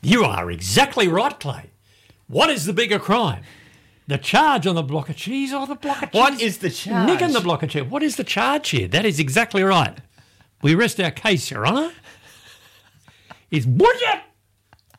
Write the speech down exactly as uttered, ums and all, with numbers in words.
You are exactly right, Clay. What is the bigger crime? The charge on the block of cheese or the block of cheese? What is the charge? Nicking the block of cheese. What is the charge here? That is exactly right. We rest our case, Your Honour. It's bullshit.